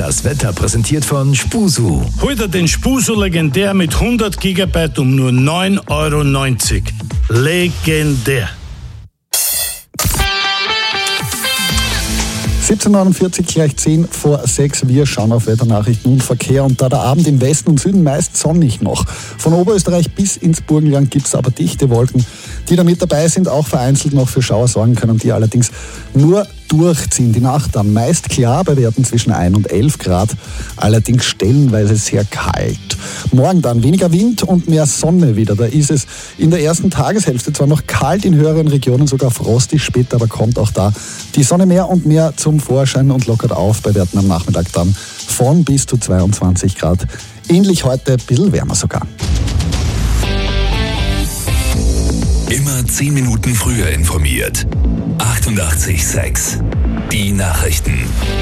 Das Wetter präsentiert von Spusu. Heute den Spusu Legendär mit 100 GB um nur 9,90 €. Legendär. 17:49 gleich 10 vor 6. Wir schauen auf Wetternachrichten und Verkehr. Und da der Abend im Westen und Süden meist sonnig noch. Von Oberösterreich bis ins Burgenland gibt es aber dichte Wolken, die da mit dabei sind, auch vereinzelt noch für Schauer sorgen können, die allerdings nur durchziehen. Die Nacht dann meist klar bei Werten zwischen 1 und 11 Grad, allerdings stellenweise sehr kalt. Morgen dann weniger Wind und mehr Sonne wieder. Da ist es in der ersten Tageshälfte zwar noch kalt, in höheren Regionen sogar frostig, später aber kommt auch da die Sonne mehr und mehr zum Vorschein und lockert auf bei Werten am Nachmittag dann von bis zu 22 Grad. Ähnlich heute, ein bisschen wärmer sogar. Immer 10 Minuten früher informiert. 88,6. Die Nachrichten.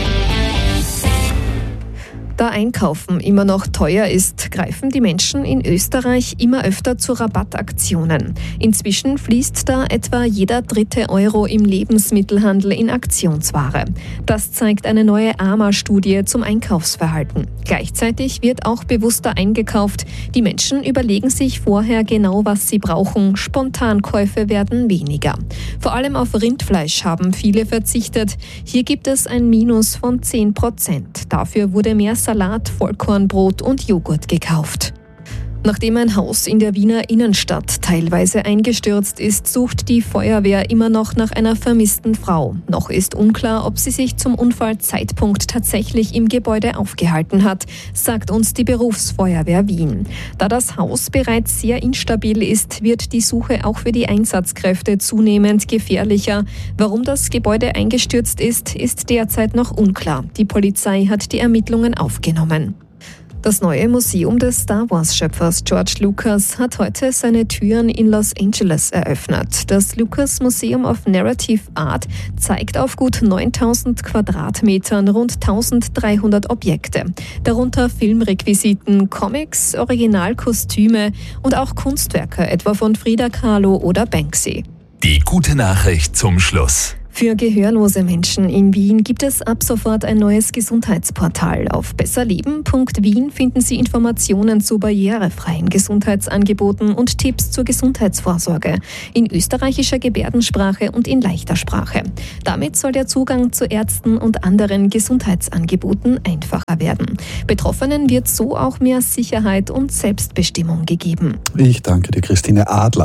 Da Einkaufen immer noch teuer ist, greifen die Menschen in Österreich immer öfter zu Rabattaktionen. Inzwischen fließt da etwa jeder 3. Euro im Lebensmittelhandel in Aktionsware. Das zeigt eine neue AMA-Studie zum Einkaufsverhalten. Gleichzeitig wird auch bewusster eingekauft. Die Menschen überlegen sich vorher genau, was sie brauchen. Spontankäufe werden weniger. Vor allem auf Rindfleisch haben viele verzichtet. Hier gibt es ein Minus von 10%. Dafür wurde mehr Salat, Vollkornbrot und Joghurt gekauft. Nachdem ein Haus in der Wiener Innenstadt teilweise eingestürzt ist, sucht die Feuerwehr immer noch nach einer vermissten Frau. Noch ist unklar, ob sie sich zum Unfallzeitpunkt tatsächlich im Gebäude aufgehalten hat, sagt uns die Berufsfeuerwehr Wien. Da das Haus bereits sehr instabil ist, wird die Suche auch für die Einsatzkräfte zunehmend gefährlicher. Warum das Gebäude eingestürzt ist, ist derzeit noch unklar. Die Polizei hat die Ermittlungen aufgenommen. Das neue Museum des Star-Wars-Schöpfers George Lucas hat heute seine Türen in Los Angeles eröffnet. Das Lucas Museum of Narrative Art zeigt auf gut 9000 Quadratmetern rund 1300 Objekte, darunter Filmrequisiten, Comics, Originalkostüme und auch Kunstwerke, etwa von Frida Kahlo oder Banksy. Die gute Nachricht zum Schluss. Für gehörlose Menschen in Wien gibt es ab sofort ein neues Gesundheitsportal. Auf besserleben.wien finden Sie Informationen zu barrierefreien Gesundheitsangeboten und Tipps zur Gesundheitsvorsorge in österreichischer Gebärdensprache und in leichter Sprache. Damit soll der Zugang zu Ärzten und anderen Gesundheitsangeboten einfacher werden. Betroffenen wird so auch mehr Sicherheit und Selbstbestimmung gegeben. Ich danke dir, Christine Adler.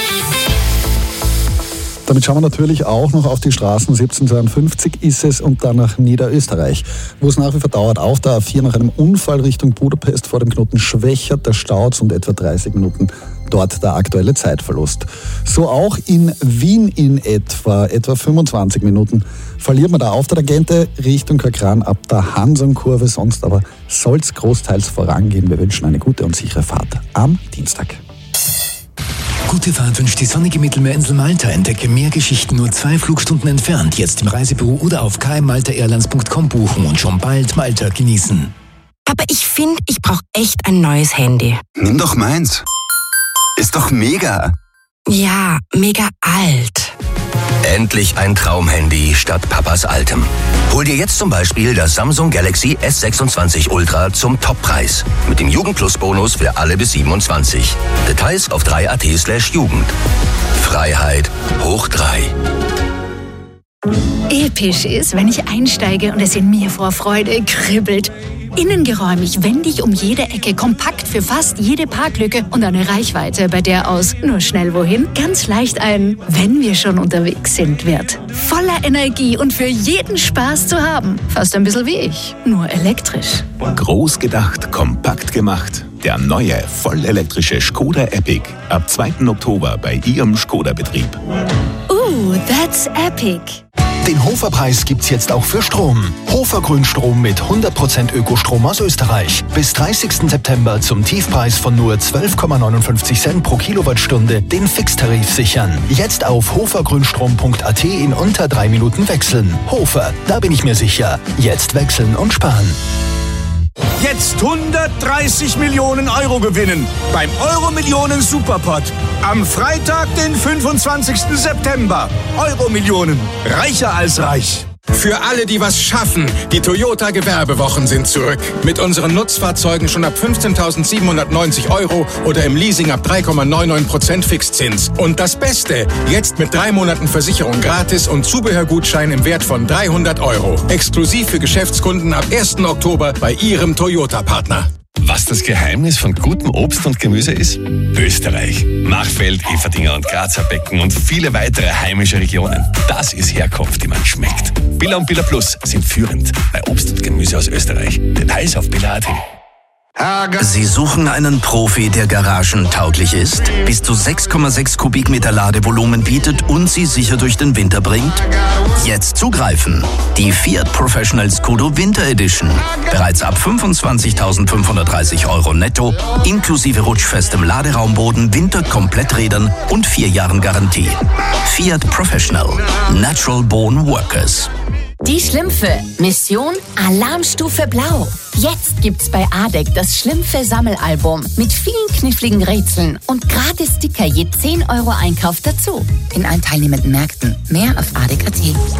Damit schauen wir natürlich auch noch auf die Straßen. 17:52 ist es und dann nach Niederösterreich, wo es nach wie vor dauert. Auf der A4 nach einem Unfall Richtung Budapest vor dem Knoten Schwächert, der Staut und etwa 30 Minuten dort der aktuelle Zeitverlust. So auch in Wien in etwa 25 Minuten verliert man da auf der Tangente Richtung Kakran ab der Hansonkurve. Sonst aber soll es großteils vorangehen. Wir wünschen eine gute und sichere Fahrt am Dienstag. Gute Fahrt wünscht die sonnige Mittelmeerinsel Malta. Entdecke mehr Geschichten nur 2 Flugstunden entfernt. Jetzt im Reisebüro oder auf kmmaltaairlines.com buchen und schon bald Malta genießen. Aber ich finde, ich brauche echt ein neues Handy. Nimm doch meins. Ist doch mega. Ja, mega alt. Endlich ein Traumhandy statt Papas altem. Hol dir jetzt zum Beispiel das Samsung Galaxy S26 Ultra zum Toppreis. Mit dem Jugend-Plus-Bonus für alle bis 27. Details auf 3.at/Jugend. Freiheit hoch 3. Episch ist, wenn ich einsteige und es in mir vor Freude kribbelt. Innengeräumig, wendig um jede Ecke, kompakt für fast jede Parklücke und eine Reichweite, bei der aus nur schnell wohin ganz leicht ein "Wenn wir schon unterwegs sind" wird. Voller Energie und für jeden Spaß zu haben. Fast ein bisschen wie ich, nur elektrisch. Groß gedacht, kompakt gemacht. Der neue, vollelektrische Skoda Epic. Ab 2. Oktober bei Ihrem Skoda-Betrieb. That's epic. Den Hofer-Preis gibt's jetzt auch für Strom. Hofer Grünstrom mit 100% Ökostrom aus Österreich. Bis 30. September zum Tiefpreis von nur 12,59 Cent pro Kilowattstunde den Fixtarif sichern. Jetzt auf hofergrünstrom.at in unter 3 Minuten wechseln. Hofer, da bin ich mir sicher. Jetzt wechseln und sparen. Jetzt 130 Millionen Euro gewinnen beim Euro-Millionen Superpot. Am Freitag, den 25. September. Euro-Millionen. Reicher als reich. Für alle, die was schaffen, die Toyota Gewerbewochen sind zurück. Mit unseren Nutzfahrzeugen schon ab 15.790 € oder im Leasing ab 3,99% Fixzins. Und das Beste, jetzt mit 3 Monaten Versicherung gratis und Zubehörgutschein im Wert von 300 €. Exklusiv für Geschäftskunden ab 1. Oktober bei Ihrem Toyota-Partner. Was das Geheimnis von gutem Obst und Gemüse ist? Österreich. Machfeld, Everdinger und Grazer Becken und viele weitere heimische Regionen. Das ist Herkunft, die man schmeckt. Billa und Billa Plus sind führend bei Obst und Gemüse aus Österreich. Details auf billa.at. Sie suchen einen Profi, der garagentauglich ist, bis zu 6,6 Kubikmeter Ladevolumen bietet und Sie sicher durch den Winter bringt? Jetzt zugreifen! Die Fiat Professional Scudo Winter Edition. Bereits ab 25.530 € netto, inklusive rutschfestem Laderaumboden, Winterkompletträdern und 4 Jahren Garantie. Fiat Professional. Natural Born Workers. Die Schlümpfe. Mission Alarmstufe Blau. Jetzt gibt's bei ADEC das Schlümpfe-Sammelalbum mit vielen kniffligen Rätseln und gratis Sticker je 10 € Einkauf dazu. In allen teilnehmenden Märkten. Mehr auf ADEC.at.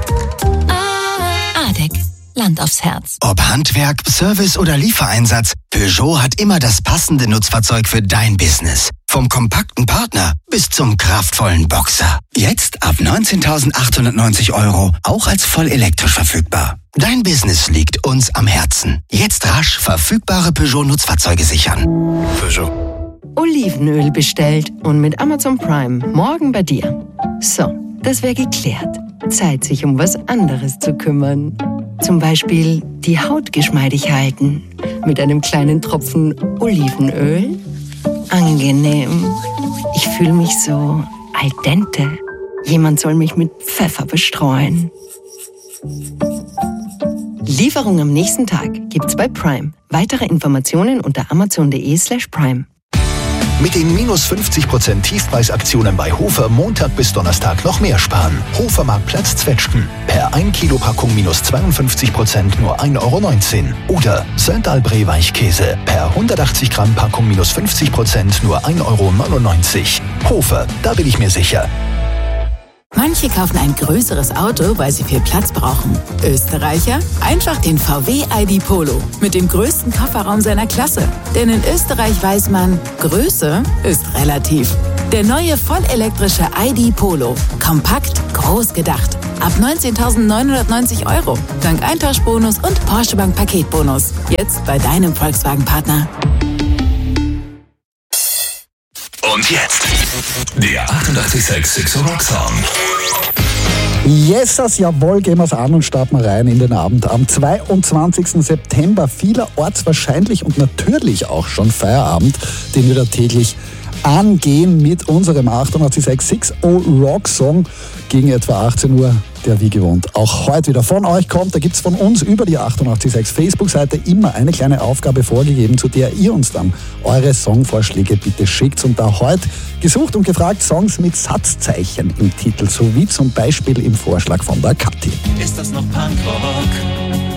ADEC. Land aufs Herz. Ob Handwerk, Service oder Liefereinsatz, Peugeot hat immer das passende Nutzfahrzeug für dein Business. Vom kompakten Partner bis zum kraftvollen Boxer. Jetzt ab 19.890 €, auch als voll elektrisch verfügbar. Dein Business liegt uns am Herzen. Jetzt rasch verfügbare Peugeot-Nutzfahrzeuge sichern. Peugeot. Olivenöl bestellt und mit Amazon Prime morgen bei dir. So, das wäre geklärt. Zeit, sich um was anderes zu kümmern. Zum Beispiel die Haut geschmeidig halten mit einem kleinen Tropfen Olivenöl. Angenehm. Ich fühle mich so al dente. Jemand soll mich mit Pfeffer bestreuen. Lieferung am nächsten Tag gibt's bei Prime. Weitere Informationen unter amazon.de/prime. Mit den minus 50% Tiefpreisaktionen bei Hofer Montag bis Donnerstag noch mehr sparen. Hofermarktplatz Zwetschgen. Per 1 Kilo Packung minus 52% nur 1,19 € Oder Söndalbree Weichkäse. Per 180 Gramm Packung minus 50% nur 1,99 €. Hofer, da bin ich mir sicher. Manche kaufen ein größeres Auto, weil sie viel Platz brauchen. Österreicher? Einfach den VW ID Polo mit dem größten Kofferraum seiner Klasse. Denn in Österreich weiß man, Größe ist relativ. Der neue vollelektrische ID Polo. Kompakt, groß gedacht. Ab 19.990 €. Dank Eintauschbonus und Porsche Bank Paketbonus. Jetzt bei deinem Volkswagen-Partner. Und jetzt der 88,6 Rock Song. Yes, jawohl, gehen wir's an und starten wir rein in den Abend. Am 22. September vielerorts wahrscheinlich und natürlich auch schon Feierabend, den wir da täglich angehen mit unserem 88,6 Rock Song gegen etwa 18 Uhr, der wie gewohnt auch heute wieder von euch kommt. Da gibt's von uns über die 88,6 Facebook-Seite immer eine kleine Aufgabe vorgegeben, zu der ihr uns dann eure Songvorschläge bitte schickt. Und da heute gesucht und gefragt Songs mit Satzzeichen im Titel, so wie zum Beispiel im Vorschlag von der Kathi. Ist das noch Punkrock?